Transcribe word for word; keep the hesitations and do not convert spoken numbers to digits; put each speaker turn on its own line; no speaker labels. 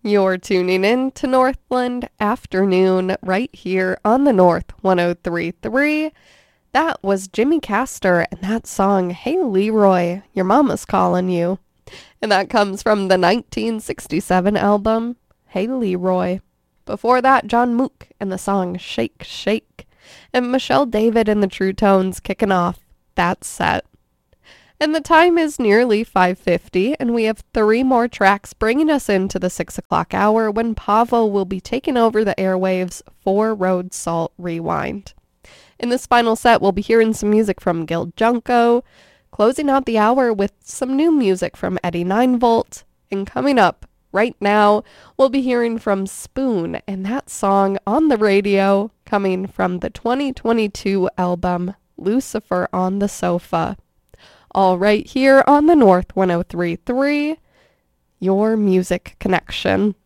You're tuning in to Northland Afternoon right here on the North one oh three point three. That was Jimmy Castor and that song, Hey Leroy, Your Mama's Calling You. And that comes from the nineteen sixty-seven album, Hey Leroy. Before that, John Mook and the song Shake, Shake. And Michelle David and the True Tones kicking off that set. And the time is nearly five fifty, and we have three more tracks bringing us into the six o'clock hour when Pavo will be taking over the airwaves for Road Salt Rewind. In this final set, we'll be hearing some music from Gil Junko, closing out the hour with some new music from Eddie nine volt, and coming up right now, we'll be hearing from Spoon and that song On the Radio coming from the twenty twenty-two album Lucifer on the Sofa. All right here on the North one oh three point three, your music connection.